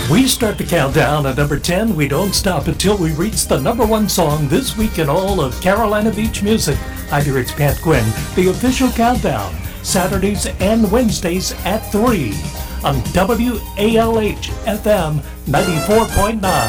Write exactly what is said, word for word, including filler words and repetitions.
We start the countdown at number ten. We don't stop until we reach the number one song this week in all of Carolina Beach music. Hi there, it's Pat Quinn. The official countdown, Saturdays and Wednesdays at three on W A L H F M ninety-four point nine.